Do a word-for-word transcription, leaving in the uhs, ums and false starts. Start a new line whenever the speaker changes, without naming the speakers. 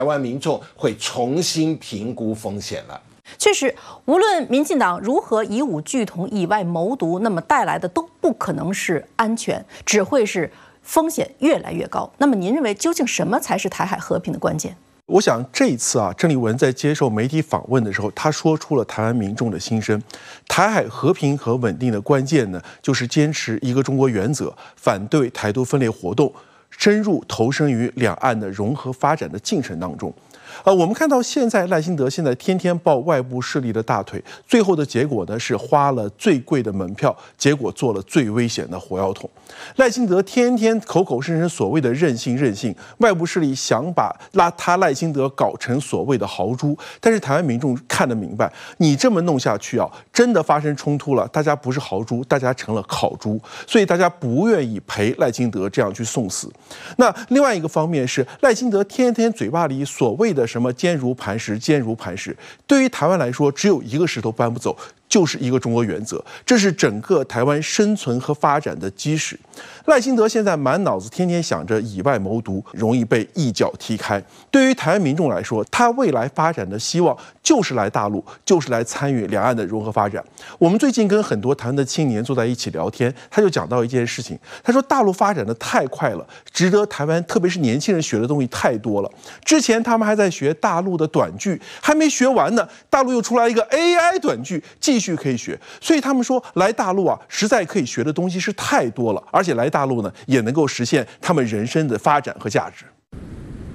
台湾民众会重新评估风险了。
确实，无论民进党如何以武拒统、以外谋独，那么带来的都不可能是安全，只会是风险越来越高。那么您认为，究竟什么才是台海和平的关键？
我想这一次啊，郑丽文在接受媒体访问的时候，他说出了台湾民众的心声。台海和平和稳定的关键呢，就是坚持一个中国原则，反对台独分裂活动，深入投身于两岸的融合发展的进程当中。呃，我们看到现在赖清德现在天天抱外部势力的大腿，最后的结果呢是花了最贵的门票，结果做了最危险的火药桶。赖清德天天口口声声所谓的任性任性，外部势力想把拉他赖清德搞成所谓的豪猪，但是台湾民众看得明白，你这么弄下去啊，真的发生冲突了，大家不是豪猪，大家成了烤猪，所以大家不愿意陪赖清德这样去送死。那另外一个方面是赖清德天天嘴巴里所谓的什么坚如磐石，坚如磐石，对于台湾来说，只有一个石头搬不走，就是一个中国原则，这是整个台湾生存和发展的基石。赖清德现在满脑子天天想着以外谋独，容易被一脚踢开。对于台湾民众来说，他未来发展的希望就是来大陆，就是来参与两岸的融合发展。我们最近跟很多台湾的青年坐在一起聊天，他就讲到一件事情，他说大陆发展的太快了，值得台湾特别是年轻人学的东西太多了。之前他们还在学大陆的短剧，还没学完呢，大陆又出来一个 A I 短剧，继续可以学。所以他们说来大陆啊，实在可以学的东西是太多了，而且来大陆呢也能够实现他们人生的发展和价值。